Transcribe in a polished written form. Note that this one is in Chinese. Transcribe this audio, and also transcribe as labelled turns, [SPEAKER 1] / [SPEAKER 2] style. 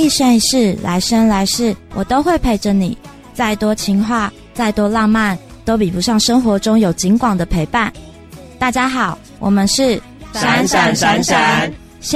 [SPEAKER 1] 一生一世，来生来世，我都会陪着你。再多情话，再多浪漫，都比不上生活中有景广的陪伴。大家好，我们是
[SPEAKER 2] 闪闪闪闪